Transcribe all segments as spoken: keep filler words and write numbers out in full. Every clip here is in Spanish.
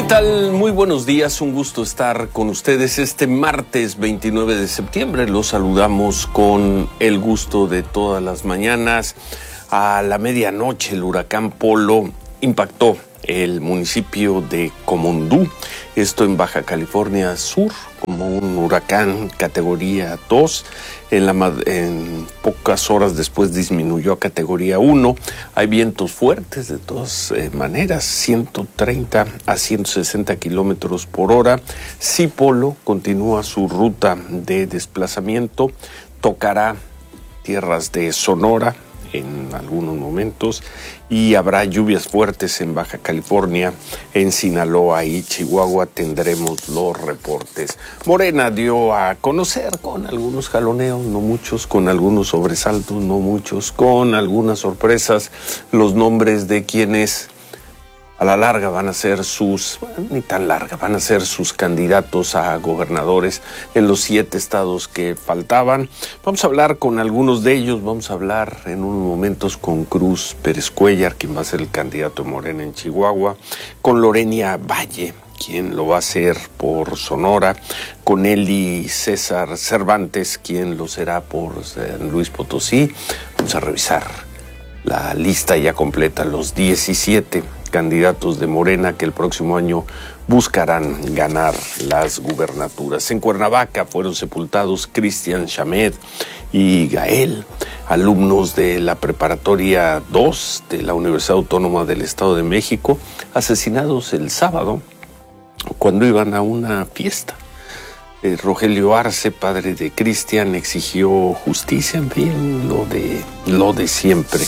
tal? Muy buenos días, un gusto estar con ustedes este martes veintinueve de septiembre. Los saludamos con el gusto de todas las mañanas. A la medianoche el huracán Polo impactó el municipio de Comondú, esto en Baja California Sur, como un huracán categoría dos. En, la, en pocas horas después disminuyó a categoría uno. Hay vientos fuertes de todas eh, maneras, ciento treinta a ciento sesenta kilómetros por hora. Si Polo continúa su ruta de desplazamiento, tocará tierras de Sonora en algunos momentos y habrá lluvias fuertes en Baja California, en Sinaloa y Chihuahua. Tendremos los reportes. Morena dio a conocer con algunos jaloneos, no muchos, con algunos sobresaltos, no muchos, con algunas sorpresas, los nombres de quienes a la larga van a ser sus, bueno, ni tan larga, van a ser sus candidatos a gobernadores en los siete estados que faltaban. Vamos a hablar con algunos de ellos, vamos a hablar en unos momentos con Cruz Pérez Cuéllar, quien va a ser el candidato de Morena en Chihuahua, con Lorenia Valle, quien lo va a hacer por Sonora, con Eli César Cervantes, quien lo será por San Luis Potosí. Vamos a revisar la lista ya completa, los diecisiete candidatos de Morena que el próximo año buscarán ganar las gubernaturas. En Cuernavaca fueron sepultados Cristian Chamet y Gael, alumnos de la Preparatoria dos de la Universidad Autónoma del Estado de México, asesinados el sábado cuando iban a una fiesta. Eh, Rogelio Arce, padre de Cristian, exigió justicia, en fin, lo de, lo de siempre.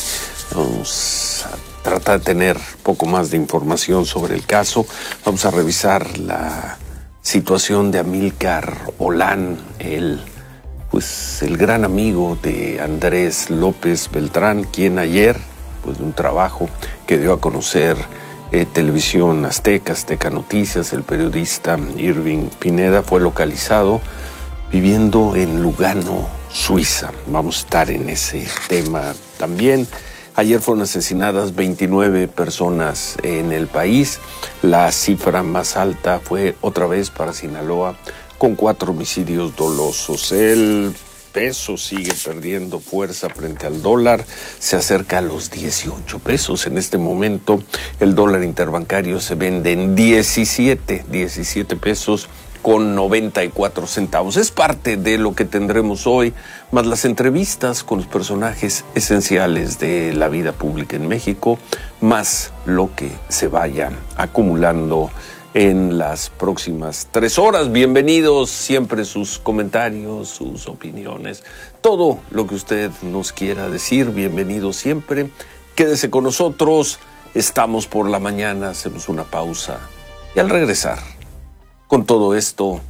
Vamos a tratar de tener poco más de información sobre el caso. Vamos a revisar la situación de Amílcar Olán, el, pues, el gran amigo de Andrés López Beltrán, quien ayer, pues de un trabajo que dio a conocer eh, Televisión Azteca, Azteca Noticias, el periodista Irving Pineda, fue localizado viviendo en Lugano, Suiza. Vamos a estar en ese tema también. Ayer fueron asesinadas veintinueve personas en el país. La cifra más alta fue otra vez para Sinaloa, con cuatro homicidios dolosos. El peso sigue perdiendo fuerza frente al dólar, se acerca a los dieciocho pesos. En este momento el dólar interbancario se vende en diecisiete, diecisiete pesos con noventa y cuatro centavos. Es parte de lo que tendremos hoy, más las entrevistas con los personajes esenciales de la vida pública en México, más lo que se vaya acumulando en las próximas tres horas. Bienvenidos, siempre sus comentarios, sus opiniones, todo lo que usted nos quiera decir, bienvenido siempre. Quédese con nosotros, estamos por la mañana, hacemos una pausa y al regresar, con todo esto,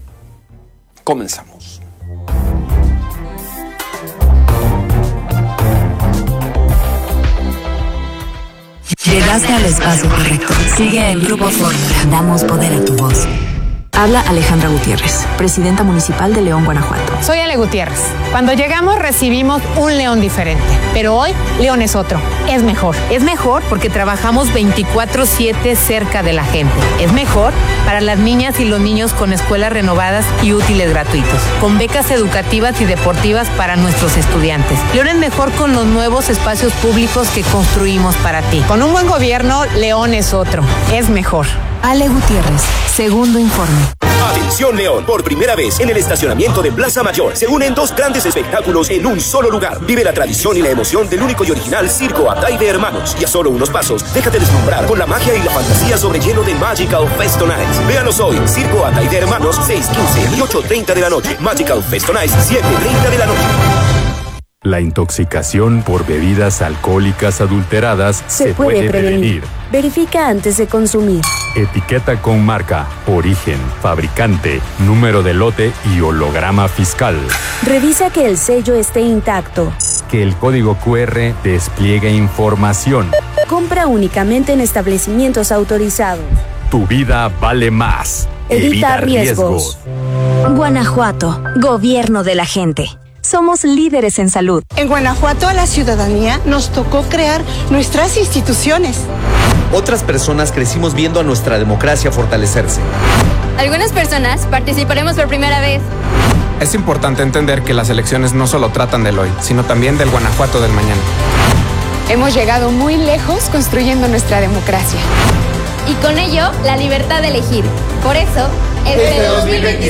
comenzamos. Llegaste al espacio correcto. Sigue el Grupo Fórmula. Damos poder a tu voz. Habla Alejandra Gutiérrez, presidenta municipal de León, Guanajuato. Soy Ale Gutiérrez. Cuando llegamos recibimos un León diferente, pero hoy León es otro, es mejor. Es mejor porque trabajamos veinticuatro siete cerca de la gente. Es mejor para las niñas y los niños con escuelas renovadas y útiles gratuitos, con becas educativas y deportivas para nuestros estudiantes. León es mejor con los nuevos espacios públicos que construimos para ti. Con un buen gobierno, León es otro, es mejor. Ale Gutiérrez, segundo informe. Atención León, por primera vez en el estacionamiento de Plaza Mayor se unen dos grandes espectáculos en un solo lugar. Vive la tradición y la emoción del único y original Circo Atay de Hermanos. Y a solo unos pasos, déjate deslumbrar con la magia y la fantasía sobre hielo de Magical Festo Nights. Véanos hoy, Circo Atay de Hermanos, seis quince y ocho treinta de la noche. Magical Festo Nights, siete treinta de la noche. La intoxicación por bebidas alcohólicas adulteradas se, se puede, puede prevenir. prevenir. Verifica antes de consumir. Etiqueta con marca, origen, fabricante, número de lote y holograma fiscal. Revisa que el sello esté intacto. Que el código cu erre despliegue información. Compra únicamente en establecimientos autorizados. Tu vida vale más. Evita, Evita riesgos. riesgos. Guanajuato, gobierno de la gente. Somos líderes en salud. En Guanajuato a la ciudadanía nos tocó crear nuestras instituciones. Otras personas crecimos viendo a nuestra democracia fortalecerse. Algunas personas participaremos por primera vez. Es importante entender que las elecciones no solo tratan del hoy, sino también del Guanajuato del mañana. Hemos llegado muy lejos construyendo nuestra democracia. Y con ello, la libertad de elegir. Por eso, este dos mil veinticinco